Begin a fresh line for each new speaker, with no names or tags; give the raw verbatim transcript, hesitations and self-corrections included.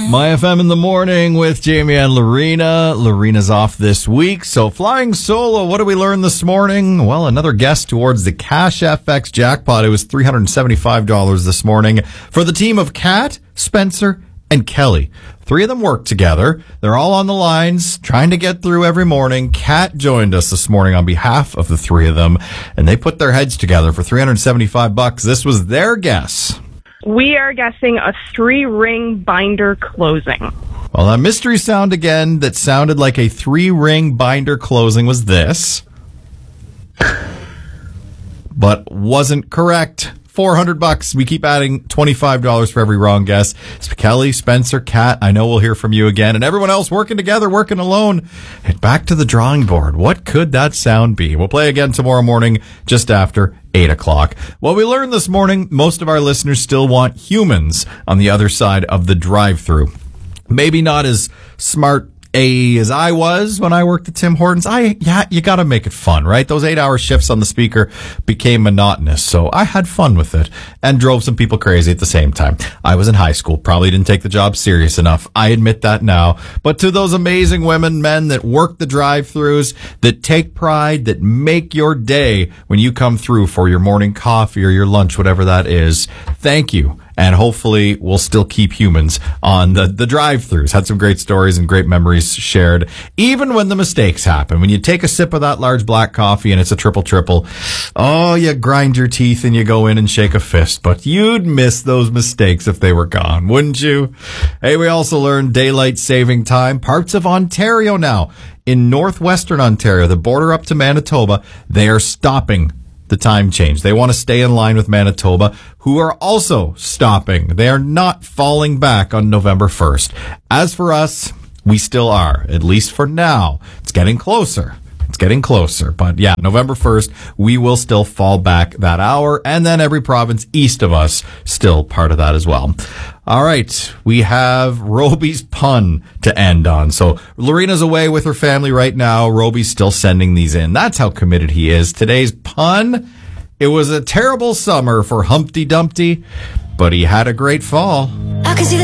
My F M in the morning with Jamie and Lorena. Lorena's off this week. So flying solo, what did we learn this morning? Well, another guess towards the Cash F X jackpot. It was three hundred seventy-five dollars this morning for the team of Kat, Spencer, and Kelly. Three of them work together. They're all on the lines, trying to get through every morning. Kat joined us this morning on behalf of the three of them, and they put their heads together for three hundred seventy-five bucks. This was their guess.
We are guessing a three-ring binder closing.
Well, that mystery sound again that sounded like a three-ring binder closing was this, but wasn't correct. four hundred bucks. We keep adding twenty-five dollars for every wrong guess. Kelly, Spencer, Kat, I know we'll hear from you again. And everyone else working together, working alone. And back to the drawing board. What could that sound be? We'll play again tomorrow morning just after eight o'clock. What we learned this morning, most of our listeners still want humans on the other side of the drive-thru. Maybe not as smart A as I was when I worked at Tim Hortons. I, yeah, you gotta make it fun, right? Those eight hour shifts on the speaker became monotonous. So I had fun with it and drove some people crazy at the same time. I was in high school, probably didn't take the job serious enough. I admit that now. But to those amazing women, men that work the drive-thrus, that take pride, that make your day when you come through for your morning coffee or your lunch, whatever that is, thank you. And hopefully we'll still keep humans on the, the drive-thrus. Had some great stories and great memories shared, even when the mistakes happen. When you take a sip of that large black coffee and it's a triple-triple, oh, you grind your teeth and you go in and shake a fist. But you'd miss those mistakes if they were gone, wouldn't you? Hey, we also learned daylight saving time. Parts of Ontario now, in northwestern Ontario, the border up to Manitoba, they are stopping the time change. They want to stay in line with Manitoba, who are also stopping. They are not falling back on November first. As for us, we still are, at least for now. It's getting closer. It's getting closer. But yeah, November first, we will still fall back that hour. And then every province east of us, still part of that as well. All right. We have Roby's pun to end on. So Lorena's away with her family right now. Roby's still sending these in. That's how committed he is. Today's pun: it was a terrible summer for Humpty Dumpty, but he had a great fall.
I can see the